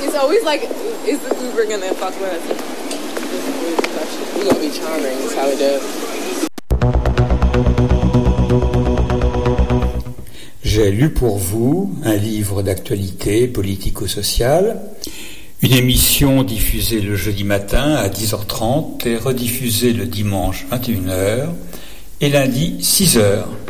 it's always like, is the Uber gonna fuck with us? This is always the question. We're gonna be charming, that's how we do it. J'ai lu pour vous un livre d'actualité politico-sociale, une émission diffusée le jeudi matin à 10h30 et rediffusée le dimanche 21h et lundi 6h.